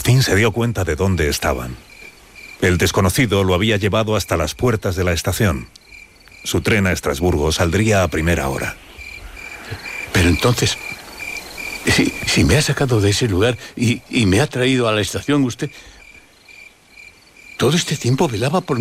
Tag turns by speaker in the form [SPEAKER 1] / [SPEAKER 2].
[SPEAKER 1] fin se dio cuenta de dónde estaban. El desconocido lo había llevado hasta las puertas de la estación. Su tren a Estrasburgo saldría a primera hora.
[SPEAKER 2] Pero entonces, si me ha sacado de ese lugar y me ha traído a la estación, usted todo este tiempo velaba por